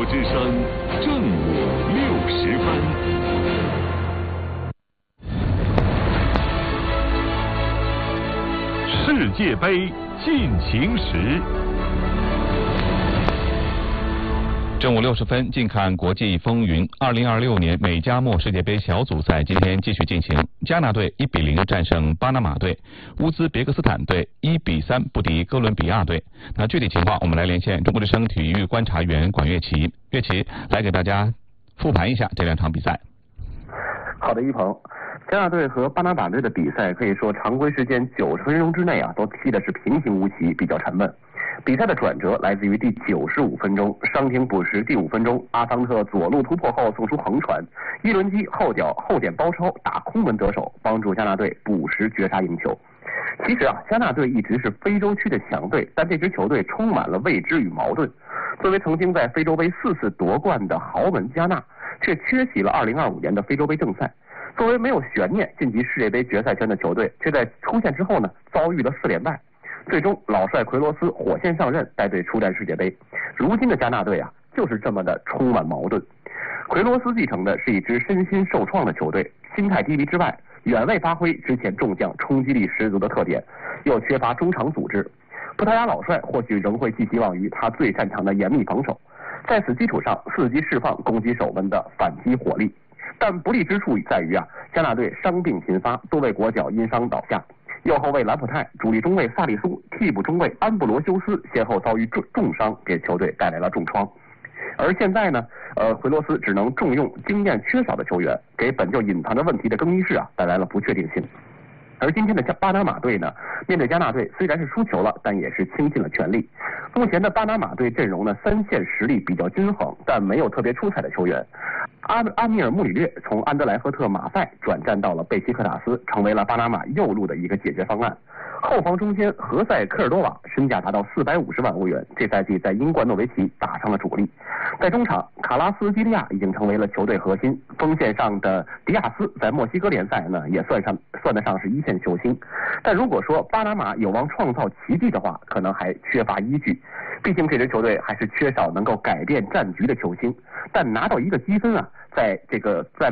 之声正午60分。世界杯进行时， 正午60分，近看国际风云。2026年美加墨世界杯小组赛今天继续进行，加纳队1比0战胜巴拿马队，乌兹别克斯坦队1比3不敌哥伦比亚队。那具体情况，我们来连线中国之声体育观察员管乐琪。乐琪来给大家复盘一下这两场比赛。 好的，一鹏。加纳队和巴拿马队的比赛可以说常规时间90分钟之内都踢的是平平无奇，比较沉闷。比赛的转折来自于第95分钟，伤停补时第5分钟，阿桑特左路突破后送出横传，伊伦基后脚后点包抄打空门得手，帮助加纳队补时绝杀赢球。其实加纳队一直是非洲区的强队，但这支球队充满了未知与矛盾。作为曾经在非洲杯4次夺冠的豪门加纳，却缺席了2025年的非洲杯正赛。作为没有悬念晋级世界杯决赛圈的球队，却在出线之后遭遇了4连败。最终老帅奎罗斯火线上任，带队出战世界杯。如今的加纳队就是这么的充满矛盾。奎罗斯继承的是一支身心受创的球队，心态低迷之外，远未发挥之前众将冲击力十足的特点，又缺乏中场组织。葡萄牙老帅或许仍会寄希望于他最擅长的严密防守，在此基础上伺机释放攻击手们的反击火力。但不利之处在于加纳队伤病频发，多位国脚因伤倒下，右后卫兰普泰、主力中卫萨利苏、替补中卫安布罗修斯先后遭遇重伤，给球队带来了重创。而现在奎罗斯只能重用经验缺少的球员，给本就隐藏着问题的更衣室带来了不确定性。而今天的巴拿马队面对加纳队虽然是输球了，但也是倾尽了全力。目前的巴拿马队阵容3线实力比较均衡，但没有特别出彩的球员。阿米尔穆里略从安德莱赫特马赛转战到了贝西克塔斯，成为了巴拿马右路的一个解决方案。后防中间何塞科尔多瓦身价达到450万欧元，这赛季在英冠诺维奇打上了主力。在中场，卡拉斯基利亚已经成为了球队核心，锋线上的迪亚斯在墨西哥联赛也算得上是一线球星。但如果说巴拿马有望创造奇迹的话，可能还缺乏依据。毕竟这支球队还是缺少能够改变战局的球星，但拿到一个积分在